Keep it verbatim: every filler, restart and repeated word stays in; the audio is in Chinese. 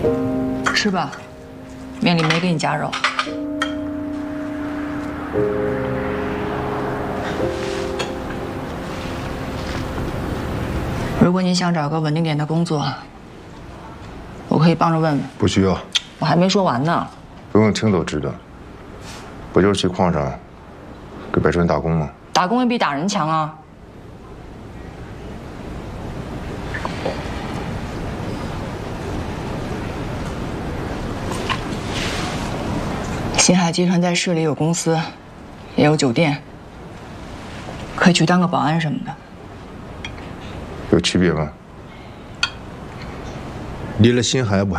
吃吧，面里没给你加肉。如果你想找个稳定点的工作，我可以帮着问问。 不需要。 我还没说完呢。 不用听都知道，不就是去矿上给白川打工吗？ 打工也比打人强啊。 新海集团在市里有公司，也有酒店，可以去当个保安什么的。 有区别吗？ 离了新海我还。